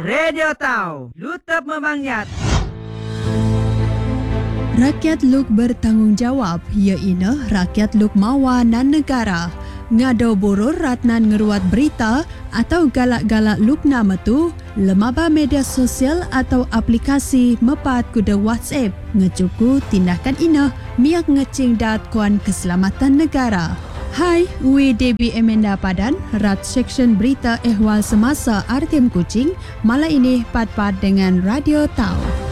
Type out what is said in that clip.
Radio Tau, Lutep Memangyat. Rakyat Luk bertanggungjawab, iaitu rakyat Luk mawa nan negara. Ngado boror ratnan ngeruat berita atau galak-galak Luk nama tu, lemaba media sosial atau aplikasi mepat kuda WhatsApp ngecuku tindakan ina miak ngecing dat kuan keselamatan negara. Hai, we Debbie Emenda Padan, Rat Seksyen Berita Ehwal Semasa RTM Kuching, malam ini pat-pat dengan Radio Tau.